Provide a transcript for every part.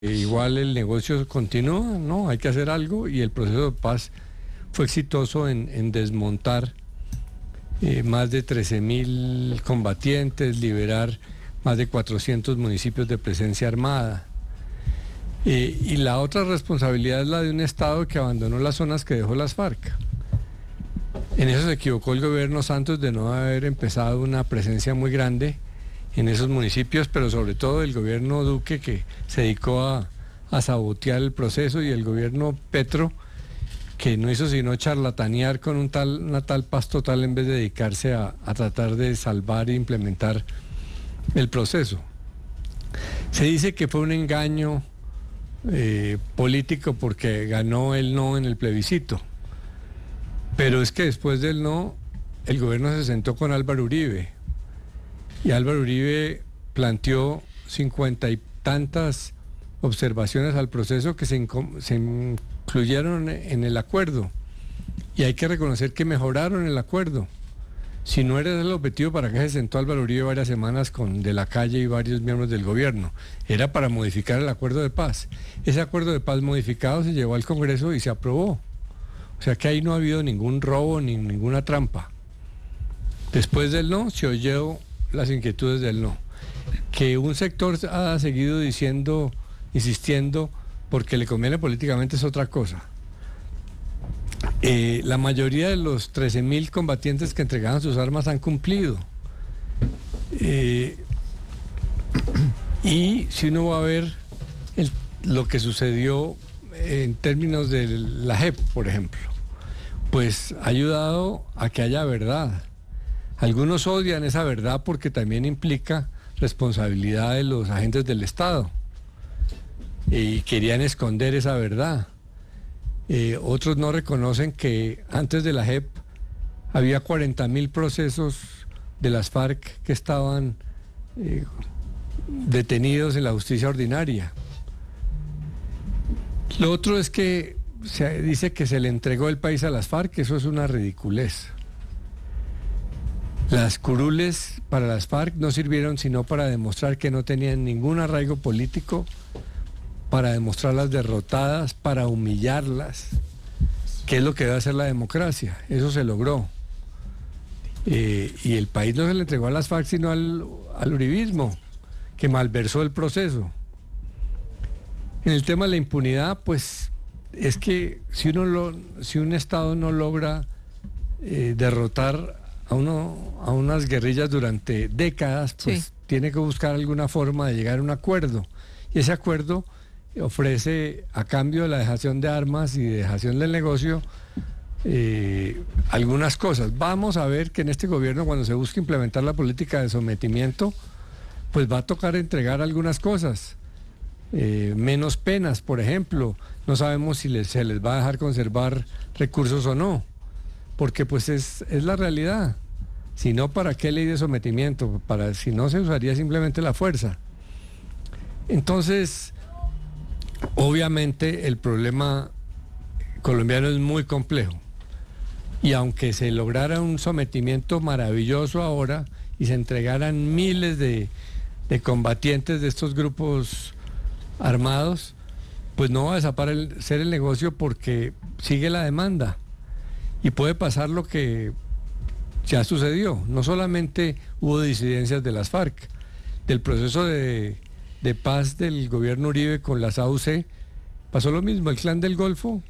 igual el negocio continúa, ¿no? Hay que hacer algo y el proceso de paz fue exitoso en desmontar más de 13.000 combatientes, liberar más de 400 municipios de presencia armada. Y la otra responsabilidad es la de un Estado que abandonó las zonas que dejó las FARC. En eso se equivocó el gobierno Santos de no haber empezado una presencia muy grande en esos municipios, pero sobre todo el gobierno Duque, que se dedicó a sabotear el proceso, y el gobierno Petro, que no hizo sino charlatanear con una tal paz total en vez de dedicarse a tratar de salvar e implementar el proceso. Se dice que fue un engaño político porque ganó el no en el plebiscito, pero es que después del no, el gobierno se sentó con Álvaro Uribe, y Álvaro Uribe planteó 50 y tantas observaciones al proceso que se incluyeron en el acuerdo, y hay que reconocer que mejoraron el acuerdo. Si no era el objetivo, ¿para qué se sentó Álvaro Uribe varias semanas con De la Calle y varios miembros del gobierno? Era para modificar el acuerdo de paz. Ese acuerdo de paz modificado se llevó al Congreso y se aprobó. O sea que ahí no ha habido ningún robo ni ninguna trampa. Después del no, se oyó las inquietudes del no. Que un sector ha seguido diciendo, insistiendo, porque le conviene políticamente, es otra cosa. La mayoría de los 13.000 combatientes que entregaron sus armas han cumplido. Y si uno va a ver lo que sucedió en términos de la JEP, por ejemplo, pues ha ayudado a que haya verdad. Algunos odian esa verdad porque también implica responsabilidad de los agentes del Estado y querían esconder esa verdad. Otros no reconocen que antes de la JEP había 40.000 procesos de las FARC que estaban detenidos en la justicia ordinaria. Lo otro es que se dice que se le entregó el país a las FARC. Eso es una ridiculez. Las curules para las FARC no sirvieron sino para demostrar que no tenían ningún arraigo político, para demostrarlas derrotadas, para humillarlas, que es lo que debe hacer la democracia. Eso se logró. Y el país no se le entregó a las FARC sino al uribismo, que malversó el proceso. En el tema de la impunidad, pues es que si un Estado no logra derrotar a unas guerrillas durante décadas, pues sí, tiene que buscar alguna forma de llegar a un acuerdo. Y ese acuerdo ofrece, a cambio de la dejación de armas y de dejación del negocio, algunas cosas. Vamos a ver que en este gobierno, cuando se busque implementar la política de sometimiento, pues va a tocar entregar algunas cosas. Menos penas, por ejemplo. No sabemos si se les va a dejar conservar recursos o no, porque pues es la realidad. Si no, ¿para qué ley de sometimiento? Si no, se usaría simplemente la fuerza. Entonces, obviamente el problema colombiano es muy complejo, y aunque se lograra un sometimiento maravilloso ahora y se entregaran miles de combatientes de estos grupos armados, pues no va a desaparecer el negocio porque sigue la demanda, y puede pasar lo que ya sucedió. No solamente hubo disidencias de las FARC, del proceso de paz del gobierno Uribe con las AUC, pasó lo mismo. El Clan del Golfo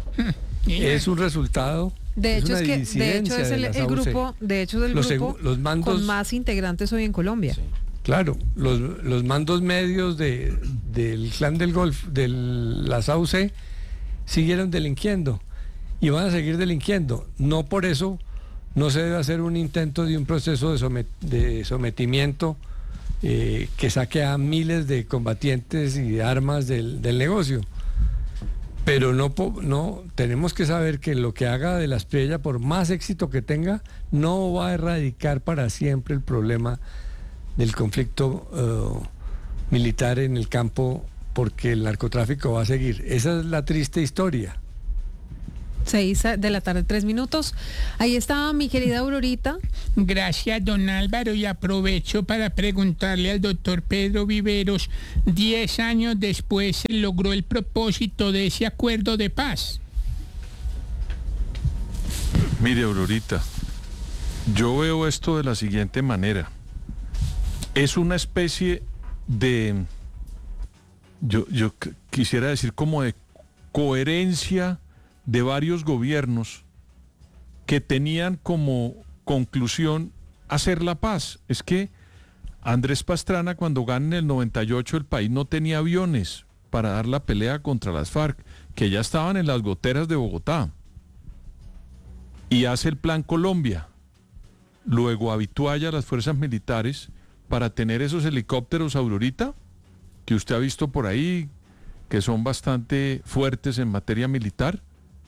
es un resultado. De hecho, es el grupo, de hecho es el grupo los mandos, con más integrantes hoy en Colombia. Sí. Claro, los mandos medios del Clan del Golfo, de las AUC, siguieron delinquiendo y van a seguir delinquiendo. No por eso no se debe hacer un intento de un proceso de sometimiento que saque a miles de combatientes y de armas del negocio. Pero no tenemos que saber que lo que haga de la Espriella, por más éxito que tenga, no va a erradicar para siempre el problema del conflicto militar en el campo, porque el narcotráfico va a seguir. Esa es la triste historia. 6:03 p.m. Ahí está mi querida Aurorita. Gracias, don Álvaro, y aprovecho para preguntarle al doctor Pedro Viveros, 10 años después se logró el propósito de ese acuerdo de paz. Mire, Aurorita, yo veo esto de la siguiente manera. Es una especie de, yo quisiera decir como de coherencia de varios gobiernos que tenían como conclusión hacer la paz. Es que Andrés Pastrana, cuando gana en el 98, el país no tenía aviones para dar la pelea contra las FARC, que ya estaban en las goteras de Bogotá. Y hace el Plan Colombia. Luego habitualla a las fuerzas militares para tener esos helicópteros Aurorita, que usted ha visto por ahí, que son bastante fuertes en materia militar,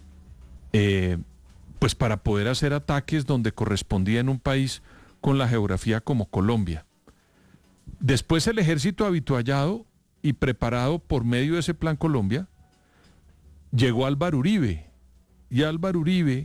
pues para poder hacer ataques donde correspondía en un país con la geografía como Colombia. Después el ejército habituallado y preparado por medio de ese Plan Colombia, llegó Álvaro Uribe, y Álvaro Uribe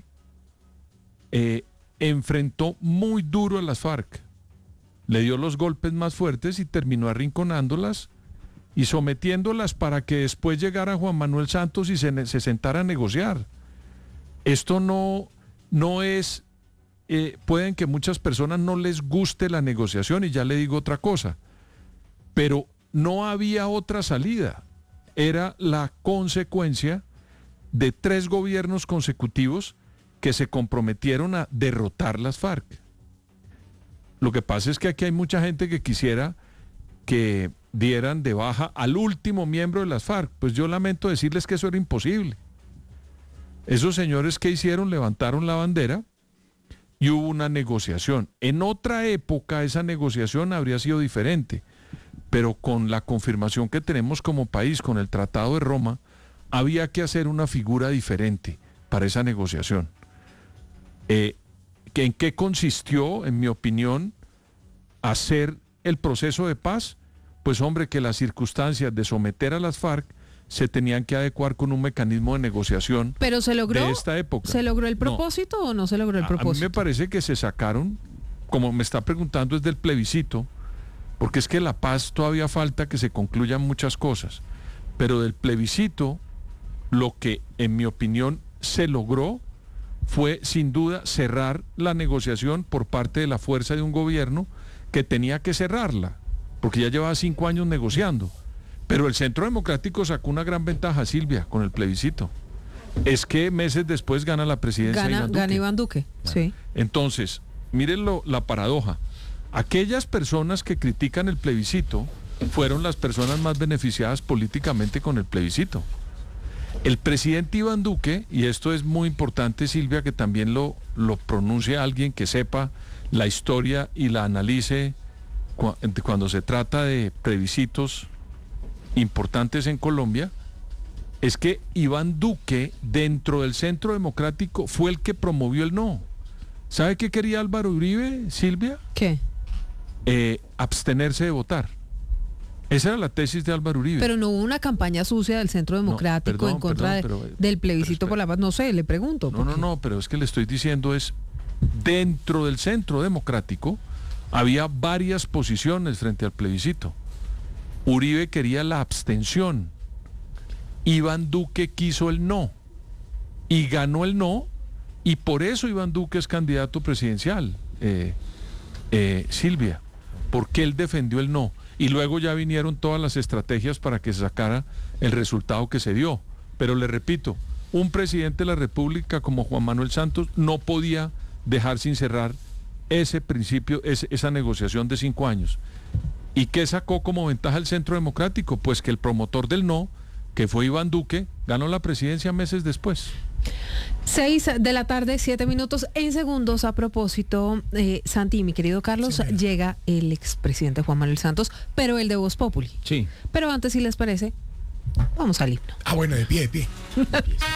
enfrentó muy duro a las FARC, le dio los golpes más fuertes y terminó arrinconándolas y sometiéndolas para que después llegara Juan Manuel Santos y se sentara a negociar. Esto no es, pueden que muchas personas no les guste la negociación, y ya le digo otra cosa, pero no había otra salida. Era la consecuencia de 3 gobiernos consecutivos que se comprometieron a derrotar las FARC. Lo que pasa es que aquí hay mucha gente que quisiera que dieran de baja al último miembro de las FARC. Pues yo lamento decirles que eso era imposible. Esos señores que hicieron, levantaron la bandera y hubo una negociación. En otra época esa negociación habría sido diferente, pero con la confirmación que tenemos como país, con el Tratado de Roma, había que hacer una figura diferente para esa negociación. ¿En qué consistió, en mi opinión, hacer el proceso de paz? Pues hombre, que las circunstancias de someter a las FARC se tenían que adecuar con un mecanismo de negociación. ¿Pero se logró de esta época? ¿Se logró el propósito o no se logró el propósito? A mí me parece que se sacaron, como me está preguntando, es del plebiscito, porque es que la paz todavía falta que se concluyan muchas cosas, pero del plebiscito lo que en mi opinión se logró fue sin duda cerrar la negociación por parte de la fuerza de un gobierno que tenía que cerrarla, porque ya llevaba 5 años negociando. Pero el Centro Democrático sacó una gran ventaja, Silvia, con el plebiscito. Es que meses después gana la presidencia Gana Iván Duque, sí. Entonces, mírenlo, la paradoja. Aquellas personas que critican el plebiscito fueron las personas más beneficiadas políticamente con el plebiscito. El presidente Iván Duque, y esto es muy importante, Silvia, que también lo pronuncie alguien que sepa la historia y la analice cuando se trata de plebiscitos importantes en Colombia, es que Iván Duque, dentro del Centro Democrático, fue el que promovió el no. ¿Sabe qué quería Álvaro Uribe, Silvia? ¿Qué? Abstenerse de votar. Esa era la tesis de Álvaro Uribe. Pero no hubo una campaña sucia del Centro Democrático en contra del plebiscito por la paz. No sé, le pregunto. No, pero es que le estoy diciendo dentro del Centro Democrático había varias posiciones frente al plebiscito. Uribe quería la abstención. Iván Duque quiso el no. Y ganó el no, y por eso Iván Duque es candidato presidencial, Silvia, porque él defendió el no. Y luego ya vinieron todas las estrategias para que se sacara el resultado que se dio. Pero le repito, un presidente de la República como Juan Manuel Santos no podía dejar sin cerrar ese principio, esa negociación de 5 años. ¿Y qué sacó como ventaja el Centro Democrático? Pues que el promotor del no, que fue Iván Duque, ganó la presidencia meses después. 6:07 p.m. En segundos, a propósito, Santi, mi querido Carlos, sí, llega el expresidente Juan Manuel Santos, pero el de Voz Populi. Sí. Pero antes, si les parece, vamos al himno. Bueno, de pie.